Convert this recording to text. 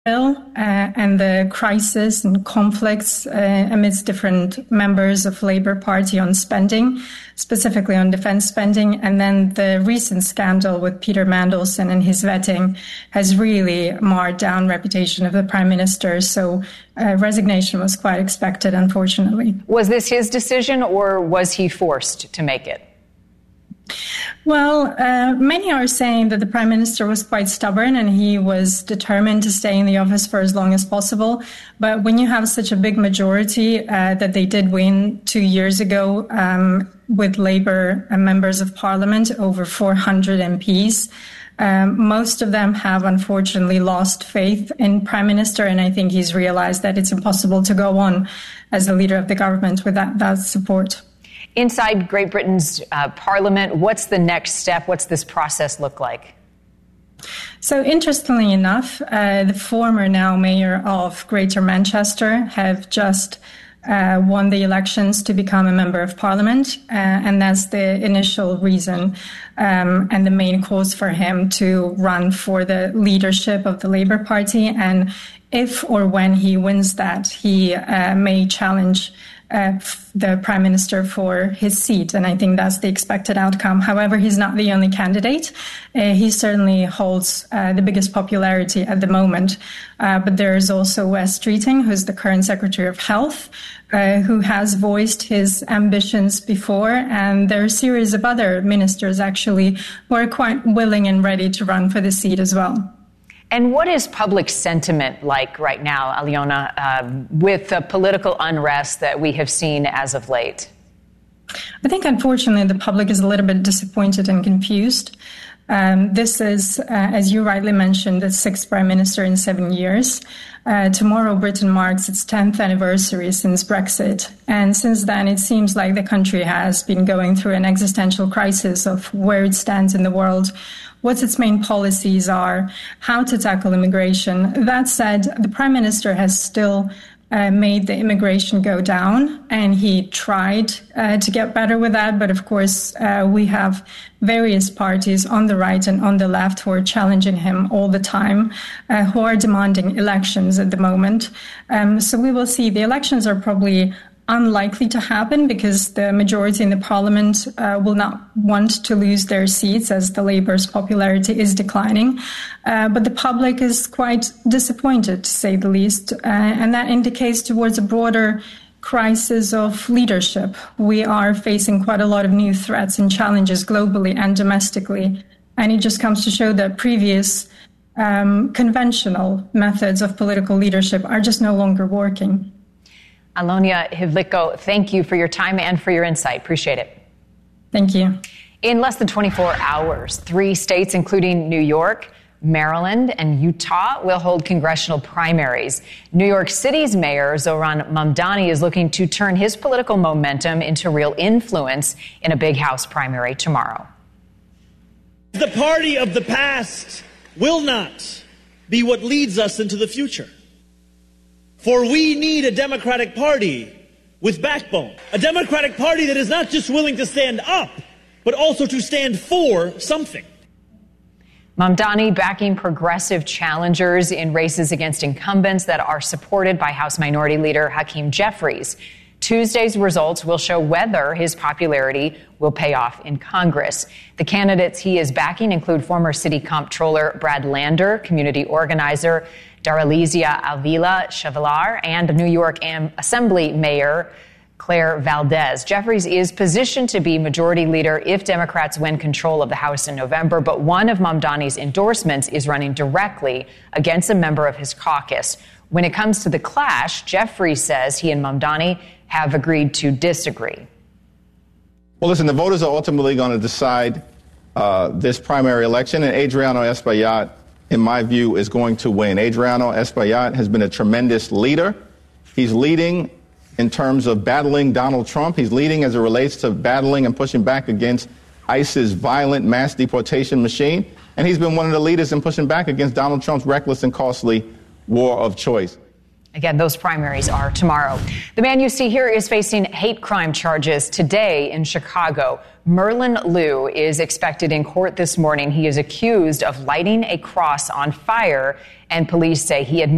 and the crisis and conflicts amidst different members of Labour Party on spending, specifically on defence spending. And then the recent scandal with Peter Mandelson and his vetting has really marred down reputation of the Prime Minister. So resignation was quite expected, unfortunately. Was this his decision or was he forced to make it? Well, many are saying that the Prime Minister was quite stubborn and he was determined to stay in the office for as long as possible. But when you have such a big majority that they did win 2 years ago with Labour members of Parliament, over 400 MPs, most of them have unfortunately lost faith in Prime Minister. And I think he's realized that it's impossible to go on as the leader of the government with that support. Inside Great Britain's Parliament, what's the next step? What's this process look like? So interestingly enough, the former now mayor of Greater Manchester have just won the elections to become a member of Parliament. And that's the initial reason and the main cause for him to run for the leadership of the Labour Party. And if or when he wins that, he may challenge the Prime Minister for his seat. And I think that's the expected outcome. However, he's not the only candidate. He certainly holds the biggest popularity at the moment. But there is also Wes Streeting, who's the current Secretary of Health, who has voiced his ambitions before. And there are a series of other ministers, actually, who are quite willing and ready to run for the seat as well. And what is public sentiment like right now, Aliona, with the political unrest that we have seen as of late? I think, unfortunately, the public is a little bit disappointed and confused. This is, as you rightly mentioned, the sixth Prime Minister in 7 years. Tomorrow, Britain marks its 10th anniversary since Brexit. And since then, it seems like the country has been going through an existential crisis of where it stands in the world, what its main policies are, how to tackle immigration. That said, the Prime Minister has still made the immigration go down, and he tried to get better with that. But of course, we have various parties on the right and on the left who are challenging him all the time, who are demanding elections at the moment. So we will see. The elections are probably unlikely to happen because the majority in the Parliament will not want to lose their seats as the Labour's popularity is declining. But the public is quite disappointed, to say the least, and that indicates towards a broader crisis of leadership. We are facing quite a lot of new threats and challenges globally and domestically, and it just comes to show that previous conventional methods of political leadership are just no longer working. Aliona Hvlicko, thank you for your time and for your insight. Appreciate it. Thank you. In less than 24 hours, 3 states, including New York, Maryland, and Utah, will hold congressional primaries. New York City's mayor, Zohran Mamdani, is looking to turn his political momentum into real influence in a big House primary tomorrow. The party of the past will not be what leads us into the future. For we need a Democratic Party with backbone. A Democratic Party that is not just willing to stand up, but also to stand for something. Mamdani backing progressive challengers in races against incumbents that are supported by House Minority Leader Hakeem Jeffries. Tuesday's results will show whether his popularity will pay off in Congress. The candidates he is backing include former City Comptroller Brad Lander, community organizer Daralizia Avila Chavalar, and New York Assembly Mayor Claire Valdez. Jeffries is positioned to be majority leader if Democrats win control of the House in November, but one of Mamdani's endorsements is running directly against a member of his caucus. When it comes to the clash, Jeffries says he and Mamdani have agreed to disagree. Well, listen, the voters are ultimately going to decide this primary election, and Adriano Espaillat, in my view, is going to win. Adriano Espaillat has been a tremendous leader. He's leading in terms of battling Donald Trump. He's leading as it relates to battling and pushing back against ICE's violent mass deportation machine. And he's been one of the leaders in pushing back against Donald Trump's reckless and costly war of choice. Again, those primaries are tomorrow. The man you see here is facing hate crime charges today in Chicago. Merlin Liu is expected in court this morning. He is accused of lighting a cross on fire, and police say he admitted